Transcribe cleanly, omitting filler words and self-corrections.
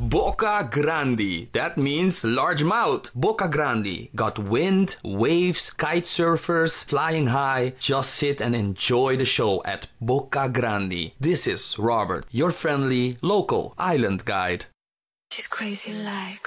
Boca Grande. That means large mouth. Boca Grande. Got wind, waves, kite surfers, flying high. Just sit and enjoy the show at Boca Grande. This is Robert, your friendly local island guide. She's crazy like